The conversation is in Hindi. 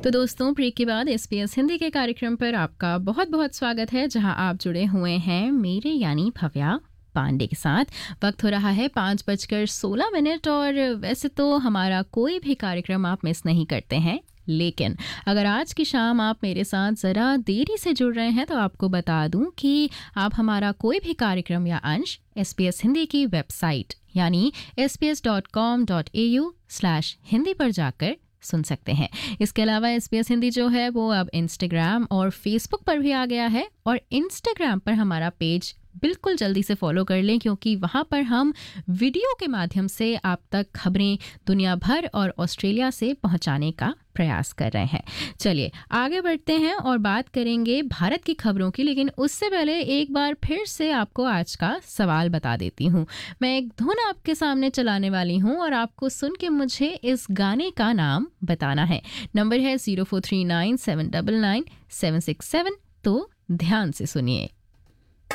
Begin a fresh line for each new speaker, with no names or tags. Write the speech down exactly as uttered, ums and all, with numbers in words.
तो दोस्तों, ब्रेक के बाद एसबीएस हिंदी के कार्यक्रम पर आपका बहुत बहुत स्वागत है, जहां आप जुड़े हुए हैं मेरे यानी भव्या पांडे के साथ। वक्त हो रहा है पाँच बजकर सोलह मिनट और वैसे तो हमारा कोई भी कार्यक्रम आप मिस नहीं करते हैं, लेकिन अगर आज की शाम आप मेरे साथ ज़रा देरी से जुड़ रहे हैं तो आपको बता दूं कि आप हमारा कोई भी कार्यक्रम या अंश एसबीएस हिंदी की वेबसाइट यानी S B S dot com dot A you slash Hindi पर जाकर सुन सकते हैं। इसके अलावा एसबीएस हिंदी जो है वो अब इंस्टाग्राम और फेसबुक पर भी आ गया है, और इंस्टाग्राम पर हमारा पेज बिल्कुल जल्दी से फॉलो कर लें, क्योंकि वहाँ पर हम वीडियो के माध्यम से आप तक खबरें दुनिया भर और ऑस्ट्रेलिया से पहुँचाने का प्रयास कर रहे हैं। चलिए आगे बढ़ते हैं और बात करेंगे भारत की खबरों की, लेकिन उससे पहले एक बार फिर से आपको आज का सवाल बता देती हूँ। मैं एक धुन आपके सामने चलाने वाली हूँ और आपको सुन के मुझे इस गाने का नाम बताना है। नंबर है zero four three nine seven double nine seven six seven, तो ध्यान से सुनिए।